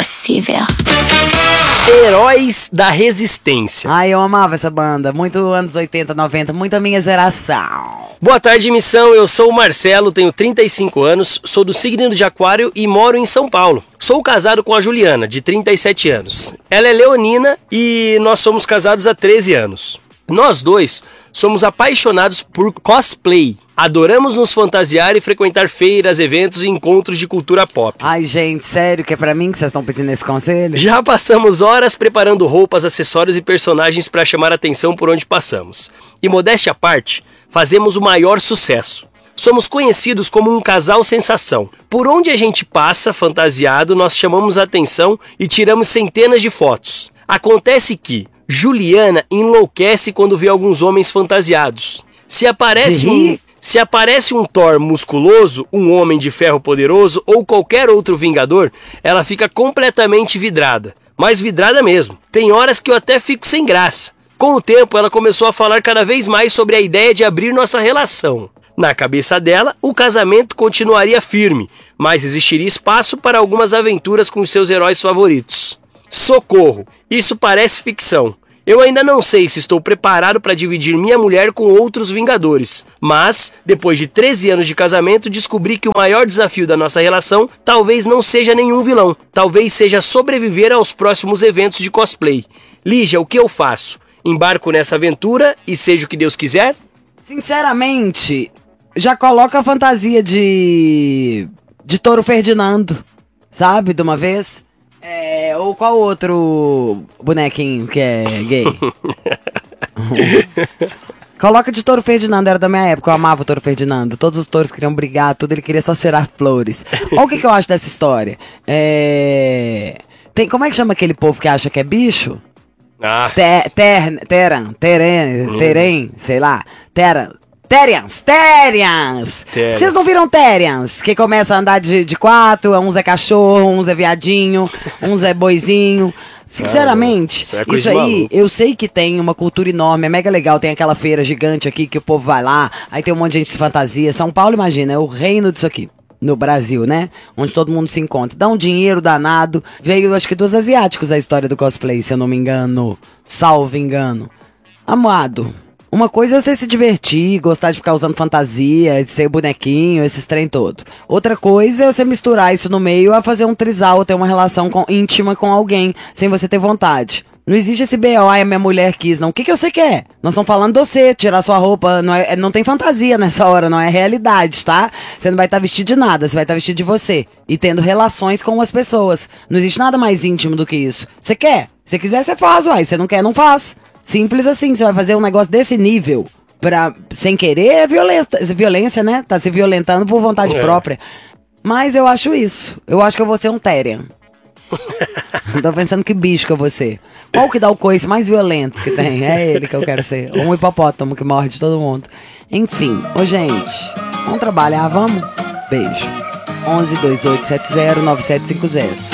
impossível. Heróis da Resistência. Ai, eu amava essa banda. Muito anos 80, 90, muito a minha geração. Boa tarde, missão. Eu sou o Marcelo, tenho 35 anos, sou do signo de Aquário e moro em São Paulo. Sou casado com a Juliana, de 37 anos. Ela é leonina e nós somos casados há 13 anos. Nós dois somos apaixonados por cosplay. Adoramos nos fantasiar e frequentar feiras, eventos e encontros de cultura pop. Ai, gente, sério que é pra mim que vocês estão pedindo esse conselho? Já passamos horas preparando roupas, acessórios e personagens para chamar a atenção por onde passamos. E modéstia à parte, fazemos o maior sucesso. Somos conhecidos como um casal sensação. Por onde a gente passa fantasiado, nós chamamos a atenção e tiramos centenas de fotos. Acontece que Juliana enlouquece quando vê alguns homens fantasiados. Se aparece um Thor musculoso, um Homem de Ferro poderoso ou qualquer outro Vingador, ela fica completamente vidrada. Mas vidrada mesmo. Tem horas que eu até fico sem graça. Com o tempo, ela começou a falar cada vez mais sobre a ideia de abrir nossa relação. Na cabeça dela, o casamento continuaria firme, mas existiria espaço para algumas aventuras com os seus heróis favoritos. Socorro! Isso parece ficção. Eu ainda não sei se estou preparado para dividir minha mulher com outros Vingadores, mas, depois de 13 anos de casamento, descobri que o maior desafio da nossa relação talvez não seja nenhum vilão, talvez seja sobreviver aos próximos eventos de cosplay. Lígia, o que eu faço? Embarco nessa aventura e seja o que Deus quiser? Sinceramente, já coloca a fantasia de Touro Ferdinando, sabe, de uma vez? Ou qual outro bonequinho que é gay? Coloca de Touro Ferdinando, era da minha época, eu amava o Touro Ferdinando. Todos os touros queriam brigar, tudo, ele queria só cheirar flores. Olha o que eu acho dessa história. Como é que chama aquele povo que acha que é bicho? Terem, sei lá. Terians! Vocês não viram Terians? Que começa a andar de quatro, uns é cachorro, uns é viadinho, uns é boizinho. Sinceramente, isso aí, eu sei que tem uma cultura enorme, é mega legal. Tem aquela feira gigante aqui que o povo vai lá, aí tem um monte de gente que se fantasia. São Paulo, imagina, é o reino disso aqui. No Brasil, né? Onde todo mundo se encontra. Dá um dinheiro danado. Veio, acho que dos asiáticos a história do cosplay, se eu não me engano. Salvo engano. Amado, uma coisa é você se divertir, gostar de ficar usando fantasia, de ser bonequinho, esses trem todo. Outra coisa é você misturar isso no meio a fazer um trisal, ter uma relação íntima com alguém, sem você ter vontade. Não existe esse B.O., a minha mulher quis, não. O que você quer? Nós estamos falando de você, tirar sua roupa. Não tem fantasia nessa hora, não é realidade, tá? Você não vai estar vestido de nada, você vai estar vestido de você. E tendo relações com as pessoas. Não existe nada mais íntimo do que isso. Você quer? Se quiser, você faz, uai. Se não quer, não faz. Simples assim, você vai fazer um negócio desse nível sem querer, é violência, né? Tá se violentando por vontade própria. Mas eu acho isso. Eu acho que eu vou ser um Therian. Tô pensando que bicho que eu vou ser. Qual que dá o coice mais violento que tem? É ele que eu quero ser. Um hipopótamo que morde todo mundo. Enfim, gente, vamos trabalhar, vamos? Beijo. 11 2870 9750.